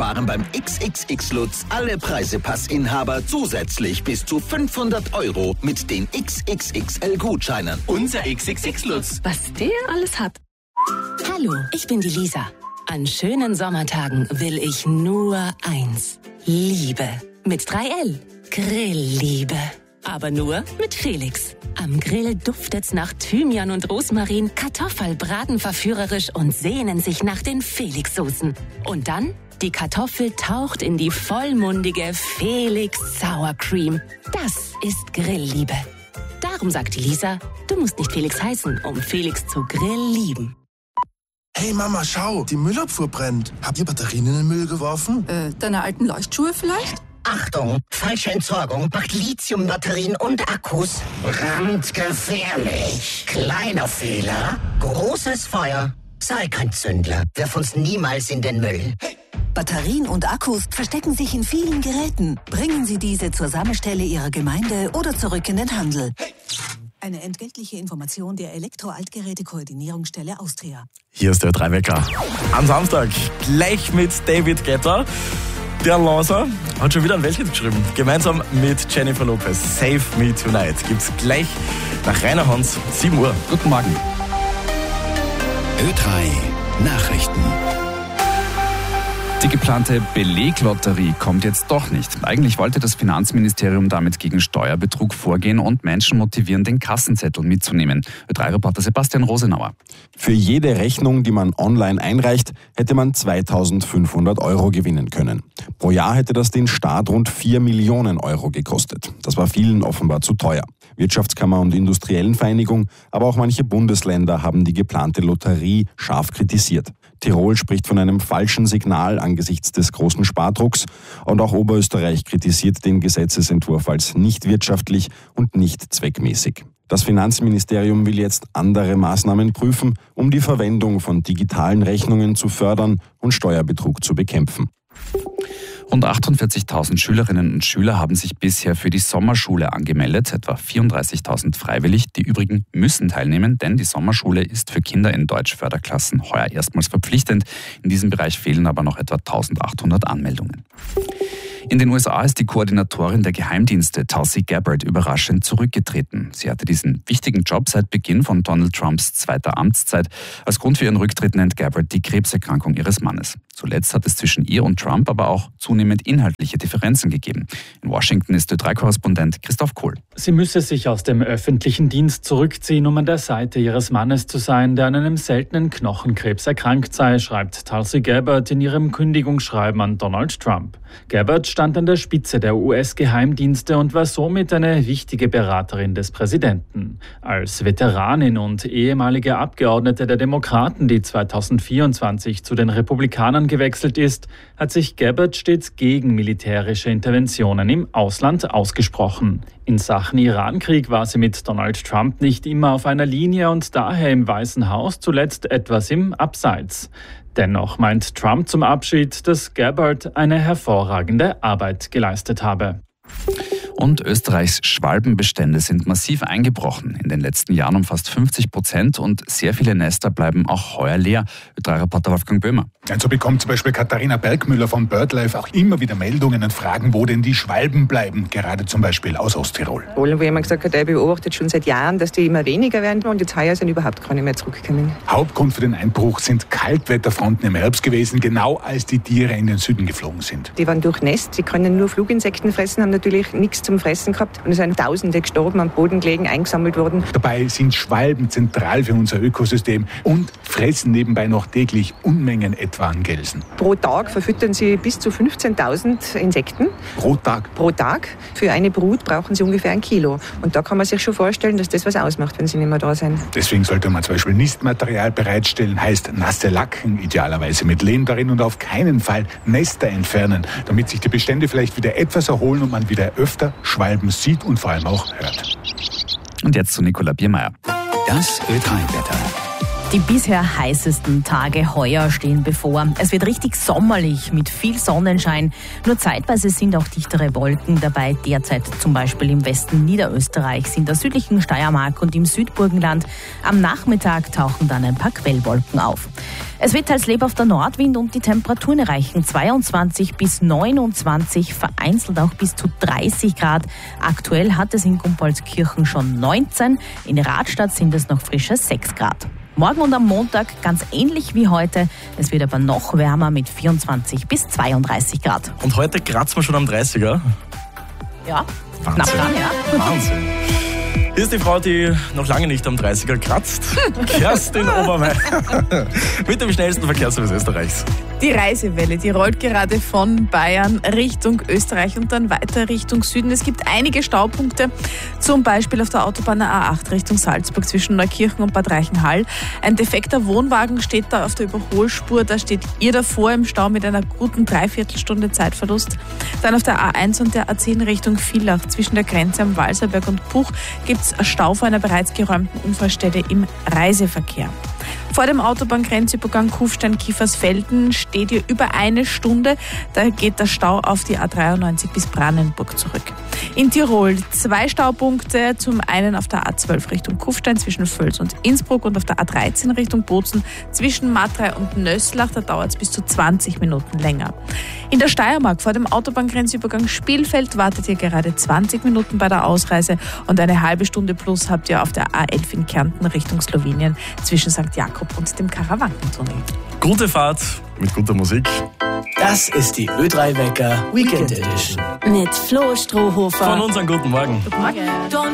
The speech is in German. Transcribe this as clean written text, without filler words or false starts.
sparen beim XXX-Lutz alle Preisepassinhaber zusätzlich bis zu 500 € mit den XXXL-Gutscheinen. Unser XXX-Lutz. Was der alles hat. Hallo, ich bin die Lisa. An schönen Sommertagen will ich nur eins. Liebe. Mit 3L. Grillliebe. Aber nur mit Felix. Am Grill duftet's nach Thymian und Rosmarin, Kartoffeln braten verführerisch und sehnen sich nach den Felix-Soßen. Und dann, die Kartoffel taucht in die vollmundige Felix Sour Cream. Das ist Grillliebe. Darum sagt die Lisa, du musst nicht Felix heißen, um Felix zu grillieben. Hey Mama, schau, die Müllabfuhr brennt. Habt ihr Batterien in den Müll geworfen? Deine alten Leuchtschuhe vielleicht? Achtung, falsche Entsorgung macht Lithiumbatterien und Akkus brandgefährlich. Kleiner Fehler, großes Feuer. Sei kein Zündler, wirf uns niemals in den Müll. Batterien und Akkus verstecken sich in vielen Geräten. Bringen Sie diese zur Sammelstelle Ihrer Gemeinde oder zurück in den Handel. Eine entgeltliche Information der Elektro-Altgeräte-Koordinierungsstelle Austria. Hier ist der Drei-Wecker. Am Samstag gleich mit David Guetta. Der Lancer hat schon wieder ein Welthit geschrieben. Gemeinsam mit Jennifer Lopez. Save Me Tonight. Gibt's gleich nach Rainer Hans, 7 Uhr. Guten Morgen. Ö3 Nachrichten. Die geplante Beleglotterie kommt jetzt doch nicht. Eigentlich wollte das Finanzministerium damit gegen Steuerbetrug vorgehen und Menschen motivieren, den Kassenzettel mitzunehmen. Ö3-Reporter Sebastian Rosenauer. Für jede Rechnung, die man online einreicht, hätte man 2.500 € gewinnen können. Pro Jahr hätte das den Staat rund 4 Millionen € gekostet. Das war vielen offenbar zu teuer. Wirtschaftskammer und Industriellenvereinigung, aber auch manche Bundesländer haben die geplante Lotterie scharf kritisiert. Tirol spricht von einem falschen Signal angesichts des großen Spardrucks und auch Oberösterreich kritisiert den Gesetzesentwurf als nicht wirtschaftlich und nicht zweckmäßig. Das Finanzministerium will jetzt andere Maßnahmen prüfen, um die Verwendung von digitalen Rechnungen zu fördern und Steuerbetrug zu bekämpfen. Rund 48.000 Schülerinnen und Schüler haben sich bisher für die Sommerschule angemeldet, etwa 34.000 freiwillig. Die übrigen müssen teilnehmen, denn die Sommerschule ist für Kinder in Deutschförderklassen heuer erstmals verpflichtend. In diesem Bereich fehlen aber noch etwa 1.800 Anmeldungen. In den USA ist die Koordinatorin der Geheimdienste, Tulsi Gabbard, überraschend zurückgetreten. Sie hatte diesen wichtigen Job seit Beginn von Donald Trumps zweiter Amtszeit. Als Grund für ihren Rücktritt nennt Gabbard die Krebserkrankung ihres Mannes. Zuletzt hat es zwischen ihr und Trump aber auch zunehmend inhaltliche Differenzen gegeben. In Washington ist Ö3-Korrespondent Christoph Kohl. Sie müsse sich aus dem öffentlichen Dienst zurückziehen, um an der Seite ihres Mannes zu sein, der an einem seltenen Knochenkrebs erkrankt sei, schreibt Tulsi Gabbard in ihrem Kündigungsschreiben an Donald Trump. Gabbard stand an der Spitze der US-Geheimdienste und war somit eine wichtige Beraterin des Präsidenten. Als Veteranin und ehemalige Abgeordnete der Demokraten, die 2024 zu den Republikanern gewechselt ist, hat sich Gabbard stets gegen militärische Interventionen im Ausland ausgesprochen. In Sachen Irankrieg war sie mit Donald Trump nicht immer auf einer Linie und daher im Weißen Haus zuletzt etwas im Abseits. Dennoch meint Trump zum Abschied, dass Gabbard eine hervorragende Arbeit geleistet habe. Und Österreichs Schwalbenbestände sind massiv eingebrochen. In den letzten Jahren um fast 50% und sehr viele Nester bleiben auch heuer leer. Ö3-Reporter Wolfgang Böhmer. So bekommt zum Beispiel Katharina Bergmüller von BirdLife auch immer wieder Meldungen und Fragen, wo denn die Schwalben bleiben, gerade zum Beispiel aus Osttirol. Wo jemand gesagt hat, er beobachtet schon seit Jahren, dass die immer weniger werden und jetzt heuer sind überhaupt keine mehr zurückgekommen. Hauptgrund für den Einbruch sind Kaltwetterfronten im Herbst gewesen, genau als die Tiere in den Süden geflogen sind. Die waren durchnässt, die können nur Fluginsekten fressen, haben natürlich nichts zum Fressen gehabt und es sind Tausende gestorben, am Boden gelegen, eingesammelt worden. Dabei sind Schwalben zentral für unser Ökosystem und fressen nebenbei noch täglich Unmengen etwa an Gelsen. Pro Tag verfüttern sie bis zu 15.000 Insekten. Pro Tag? Pro Tag. Für eine Brut brauchen sie ungefähr 1 Kilo. Und da kann man sich schon vorstellen, dass das was ausmacht, wenn sie nicht mehr da sind. Deswegen sollte man zum Beispiel Nistmaterial bereitstellen, heißt nasse Lacken, idealerweise mit Lehm darin und auf keinen Fall Nester entfernen, damit sich die Bestände vielleicht wieder etwas erholen und man wieder öfter Schwalben sieht und vor allem auch hört. Und jetzt zu Nicola Biermeier. Das Ö3-Wetter. Die bisher heißesten Tage heuer stehen bevor. Es wird richtig sommerlich mit viel Sonnenschein. Nur zeitweise sind auch dichtere Wolken dabei. Derzeit zum Beispiel im Westen Niederösterreichs, in der südlichen Steiermark und im Südburgenland. Am Nachmittag tauchen dann ein paar Quellwolken auf. Es wird teils lebhafter Nordwind und die Temperaturen erreichen 22 bis 29, vereinzelt auch bis zu 30 Grad. Aktuell hat es in Gumpoldskirchen schon 19, in Radstadt sind es noch frische 6 Grad. Morgen und am Montag ganz ähnlich wie heute. Es wird aber noch wärmer mit 24 bis 32 Grad. Und heute kratzen wir schon am 30er. Ja, Wahnsinn. knapp dran, ja. Wahnsinn. Hier ist die Frau, die noch lange nicht am 30er kratzt. Kerstin Obermeier. Mit dem schnellsten Verkehrsservice Österreichs. Die Reisewelle, die rollt gerade von Bayern Richtung Österreich und dann weiter Richtung Süden. Es gibt einige Staupunkte, zum Beispiel auf der Autobahn A8 Richtung Salzburg zwischen Neukirchen und Bad Reichenhall. Ein defekter Wohnwagen steht da auf der Überholspur. Da steht ihr davor im Stau mit einer guten Dreiviertelstunde Zeitverlust. Dann auf der A1 und der A10 Richtung Villach zwischen der Grenze am Walserberg und Puch gibt es Stau vor einer bereits geräumten Unfallstelle im Reiseverkehr. Vor dem Autobahngrenzübergang Kufstein-Kiefersfelden steht ihr über eine Stunde. Da geht der Stau auf die A93 bis Brannenburg zurück. In Tirol 2 Staupunkte, zum einen auf der A12 Richtung Kufstein zwischen Völs und Innsbruck und auf der A13 Richtung Bozen zwischen Matrei und Nösslach. Da dauert es bis zu 20 Minuten länger. In der Steiermark vor dem Autobahngrenzübergang Spielfeld wartet ihr gerade 20 Minuten bei der Ausreise und eine halbe Stunde plus habt ihr auf der A11 in Kärnten Richtung Slowenien zwischen St. Jakob und dem Karawankentunnel. Gute Fahrt mit guter Musik. Das ist die Ö3 Wecker Weekend Edition. Mit Flo Strohhofer. Von unseren guten Morgen. Guten Morgen.